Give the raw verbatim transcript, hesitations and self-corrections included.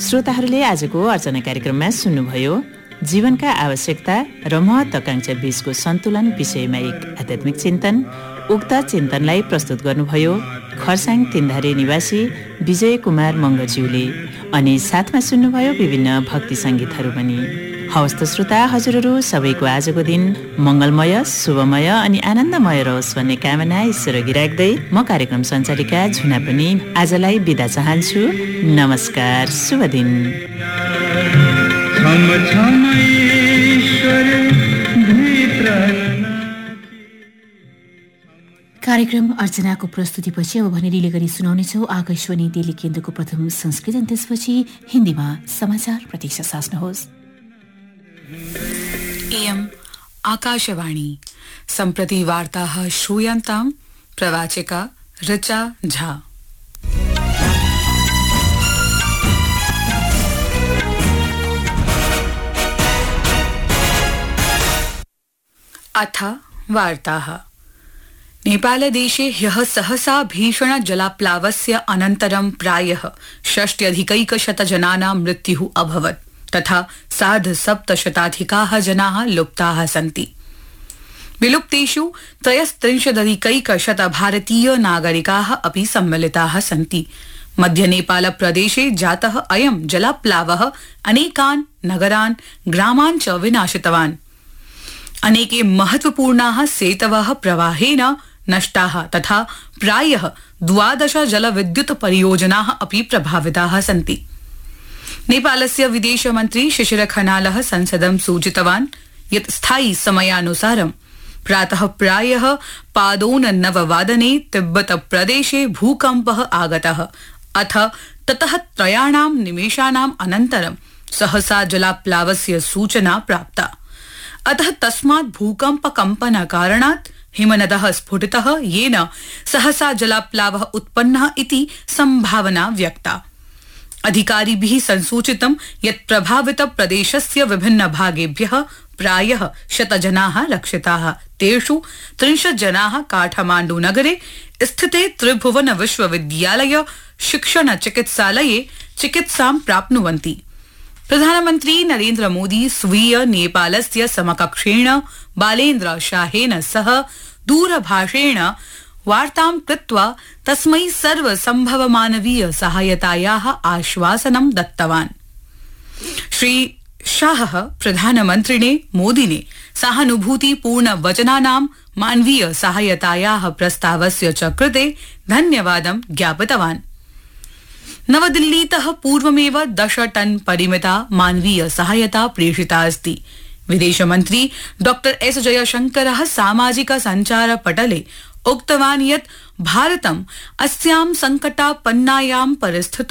श्रोताहरूले आजको अर्चना कार्यक्रममा सुन्नुभयो जीवनका आवश्यकता र महत्वाकांक्षा बीचको सन्तुलन विषयमा एक आध्यात्मिक चिन्तन। उक्त चिन्तनलाई प्रस्तुत गर्नुभयो खरसाङ तीनधारे निवासी विजय कुमार मङ्गज्यूले अनि साथमा सुन्नुभयो विभिन्न भक्ति सङ्गीतहरू पनि। हवस् त श्रोता, हजुरहरू सबैको आजको दिन मङ्गलमय, शुभमय अनि आनन्दमय रहोस् भन्ने कामना ईश्वर अघि राख्दै म कार्यक्रम सञ्चालिका झुना पनि आजलाई बिदा चाहन्छु। नमस्कार, शुभ दिन। कार्यक्रम अर्चनाको प्रस्तुतिपछि अब भने रिले गरी सुनाउनेछौ आकाशवाणी दिल्ली केन्द्रको प्रथम संस्कृत अनि त्यसपछि हिन्दीमा समाचार। प्रतीक्षा सास्नुहोस्। इयम् आकाशवाणी। सम्प्रति वार्ताः श्रूयन्ताम्। प्रवाचिका ऋचा झा। अथ वार्ताः। नेपालदेशे ह्यः सहसा भीषण जलाप्लावस्य अनन्तरं प्रायः षष्ट्यधिकैकशतजनानां मृत्युः अभवत् तथा सार्धसप्तशताधिकाः जनाः लुप्ताः सन्ति। विलुप्तेषु त्रयस्त्रिंशदधिकैकशत भारतीय नागरिकाः अपि सम्मिलिताः सन्ति। मध्य नेपाल प्रदेशे जातः अयं जलाप्लावः अनेकान् नगरान् ग्रामान् च विनाशितवान्। अनेके महत्वपूर्णाः सेतवः प्रवाहेन नष्टाः तथा प्रायः द्वादश जलविद्युत् परियोजनाः अपि प्रभाविताः सन्ति। नेपालस्य विदेशमन्त्री शिशिर खनालः संसदं सूचितवान् यत् स्थायि समयानुसारं प्रातः प्रायः पादोन नववादने तिब्बत प्रदेशे भूकम्पः आगतः। अथ ततः त्रयाणां निमेषाणाम् अनन्तरं सहसा जलाप्लावस्य सूचना प्राप्ता। अतः तस्मात् भूकम्प कम्पन कारणात् हिमनदः स्फुटितः, येन सहसा जलाप्लावः उत्पन्नः इति संभावना व्यक्ता। अधिकारिभिः संसूचितं यत् प्रभावित प्रदेशस्य विभिन्न भागेभ्यः प्रायः शतजनाः रक्षिताः। तेषु त्रिंशत् जनाः काठमाण्डू नगरे स्थिते त्रिभुवन विश्वविद्यालय शिक्षण चिकित्सालये चिकित्सां प्राप्नुवन्ति। प्रधानमन्त्री नरेन्द्र मोदी स्वीय नेपालस्य समकक्षेण बालेन्द्र शाहेन सह दूरभाषेण वार्तां कृत्वा तस्मै सर्वसम्भव मानवीय सहायतायाः आश्वासनं दत्तवान्। श्री शाहः प्रधानमन्त्रिणे मोदिने सहानुभूतिपूर्ण वचनानां मानवीय सहायतायाः प्रस्तावस्य च कृते धन्यवादं ज्ञापितवान्। नवदिल्लीतः पूर्वमेव दश टन परिमिता मानवीय सहायता प्रेषिता अस्ति। विदेशमन्त्री डॉ एस जयशंकरः सामाजिक सञ्चार पटले उक्तवान् यत् भारतम् अस्यां संकटापन्नायां परिस्थितौ